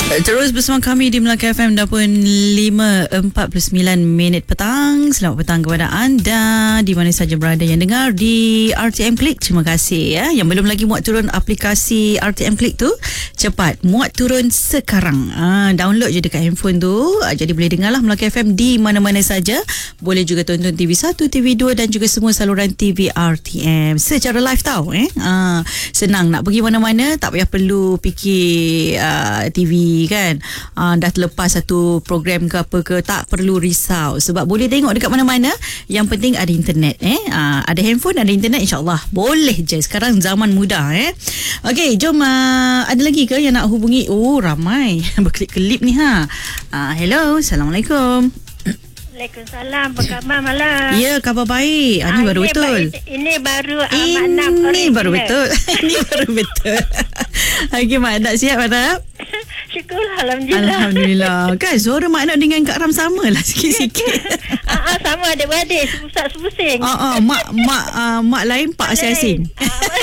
Terus bersama kami di Melaka FM dah pun 5:49 petang. Selamat petang kepada anda di mana saja berada yang dengar di RTM Click. Terima kasih ya. Yang belum lagi muat turun aplikasi RTM Click tu, cepat muat turun sekarang. Download je dekat handphone tu. Jadi boleh dengarlah Melaka FM di mana-mana saja. Boleh juga tonton TV1, TV2 dan juga semua saluran TV RTM secara live tau. Senang nak pergi mana-mana, tak payah perlu fikir TV kan, dah terlepas satu program ke apa ke, tak perlu risau sebab boleh tengok dekat mana-mana. Yang penting ada internet ada handphone, ada internet, insyaAllah boleh je. Sekarang zaman mudah Okey, jom ada lagi ke yang nak hubungi? Oh, ramai berkelip-kelip ni hello, Assalamualaikum. Waalaikumsalam. Apa khabar malam? Ya, khabar baik. Ini baru betul. Ini baru Ini baru betul. Ini baru betul. Okey, Mak Nak siap, Mak Nak? Syukur, Alhamdulillah. Alhamdulillah. Kan suara Mak Nak dengan Kak Ram sama lah sikit-sikit. Sama, adik-beradik, sepusat-sepusing. Mak lain Pak asing-asing.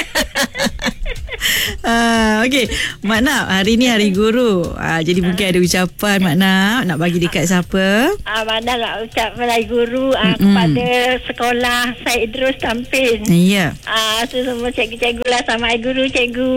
Okey, Mak Nak, hari ni Hari Guru. Jadi mungkin ada ucapan Mak Nak bagi dekat siapa? Mak nak ucap Hari Guru kepada sekolah Syed Idrus Tampin. Ya. Semua cikgu-cikgu lah, sama Hari Guru cikgu.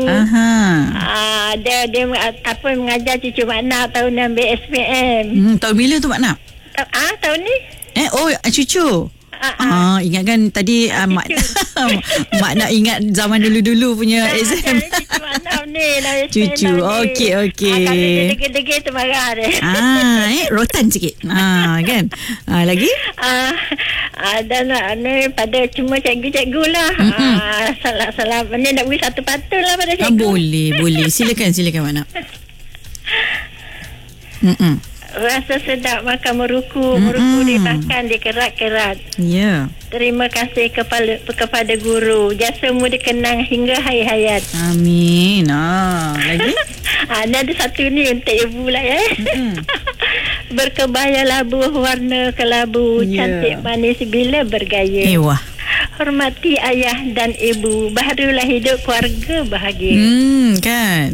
Dia mengajar cucu Mak Nak tahun ambil SPM. Tahun bila tu Mak Nak? Tahun ni. Cucu. Ingatkan tadi Mak Nak ingat zaman dulu-dulu punya exam. Cucu Mak Nak ni lah. Cucu. Okey. Kalau dia degil-degil tu marah dia. Rotan sikit. Kan? Lagi? Dan pada cuma cikgu-cikgu lah. Salam. Ni nak beri satu patut lah pada cikgu. Boleh. Silakan Mak Nak. Rasa sedap makan meruku dimakan dikerat-kerat. Ya. Terima kasih kepada guru. Jasamu dikenang hingga hari hayat. Amin. Lagi? Ni ada satu ni untuk ibu lah ya. Berkebaya labu warna kelabu, cantik manis bila bergaya. Wah. Hormati ayah dan ibu, bahagialah hidup keluarga bahagia. Kan.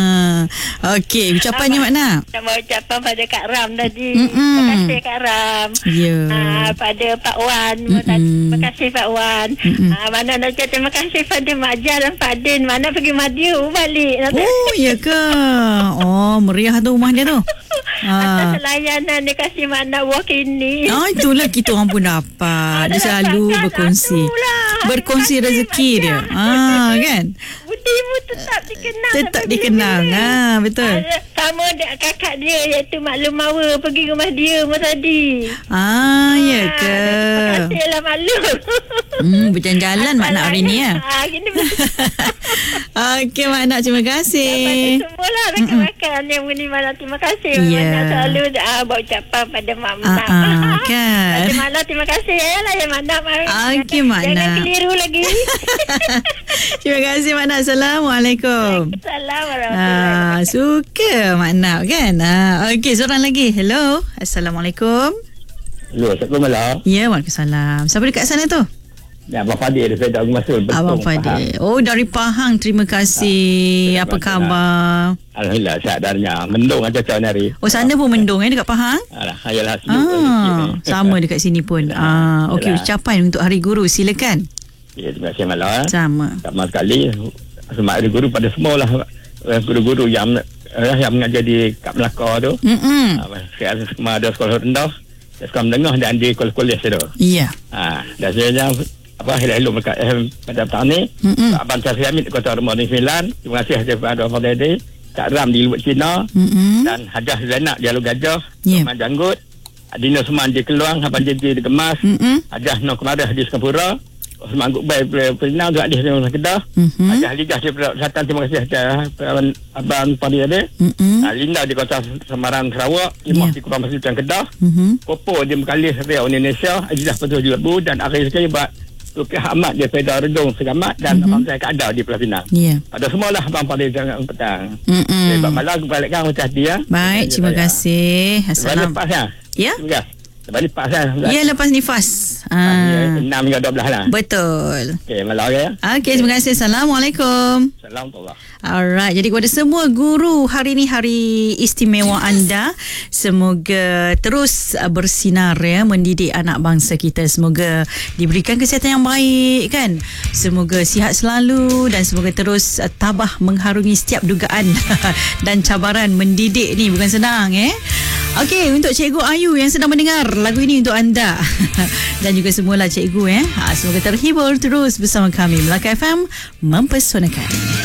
Okey, ucapannya Mak Nak. Sama ucapan pada Kak Ram tadi. Terima kasih Kak Ram. Pada Pak Wan. Terima kasih Pak Wan. Mana nak ucap terima kasih pada Mak Jah dan Pak Din. Mana pergi Madiu balik. Oh, ya ke? Oh, meriah tu rumah dia tu. Atas layanan dia kasih Mak Nak buah kini. Itulah kita orang pun dapat. Dia selalu berkongsi. Berkongsi rezeki dia. Kan? Budimu tetap dikenang. Betul. Sama kakak dia iaitu Maklum Mawa pergi rumah dia tadi. Ya ke? Terima kasihlah Maklum. Berjalan-jalan Mak Nak hari ni ya. Gini betul. Okey Mak Nak, terima kasih. Semualah rakan-rakan yang beri malam. Terima kasih. Mak selalu buat ucapan pada Mak Nak. Kan. Pada malam terima kasih lah ya Mak Nak. Okey Mak Nak. Jangan keliru lagi. Terima kasih Mak Nak. Assalamualaikum. Assalamualaikum. Suka Mak Nak kan. Okey, seorang lagi. Hello. Assalamualaikum. Hello, selamat malam. Ya, waalaikumsalam. Siapa dekat sana tu? Abang Fadil dari Fedah Masul. Abang Fadil. Oh, dari Pahang. Terima kasih. Apa khabar? Alhamdulillah, sihat darnya. Mendung aja cuaca hari. Oh, sana pun mendung dekat Pahang? Ayalah. Sama dekat sini pun. Okey, ucapan untuk Hari Guru. Silakan. Ya, terima kasih malam. Sama sekali. Selamat Hari Guru pada semualah guru-guru yang mengajar di Kap Melaka tu. Semua ada sekolah rendah, sekolah menengah dan di kolej tu. Ya. Dan saya hello mereka pada petang ni. Abang Syafri Hamid Kota Ramadan 9. Terima kasih kepada Abang Fadil, Kak Ram di Lubuk Cina, dan Hajah Zainab di Alur Gajah, Abang Janggut, Adina Seman di Keluang, Abang Jadi di Kemas, Hajah Noh Kemarah di Singapura, Osman Gukbai Pernah juga di Kedah, Hajah Lijah di Selatan. Terima kasih Abang Fadil ada, Linda di Kota Semarang Sarawak, Imah di Kupang Masjid Kedah, Popo di Mekalis Riau Indonesia, Azidah Petul Jelabu, dan akhir sekali buat Luki Ahmad di Fedah Redung Segamat, dan Abang saya Kak Ada di Pulau Pinang. Pada semualah Abang Fadil jangan petang. Sebab malam kebalikkan macam hati ya. Baik, terima kasih. Assalamualaikum. Ya. Ya. Lepas ni pas lah. Ya, lepas nifas. 6 hingga 12 lah. Betul. Okey, malam ya. Okey, terima kasih. Assalamualaikum. Assalamualaikum. Alright, jadi kepada semua guru, hari ni hari istimewa anda. Semoga terus bersinar ya, mendidik anak bangsa kita. Semoga diberikan kesihatan yang baik kan. Semoga sihat selalu dan semoga terus tabah mengharungi setiap dugaan dan cabaran mendidik ni bukan senang Okey, untuk Cikgu Ayu yang sedang mendengar lagu ini untuk anda dan juga semualah cikgu semoga terhibur terus bersama kami. Melaka FM mempesonakan.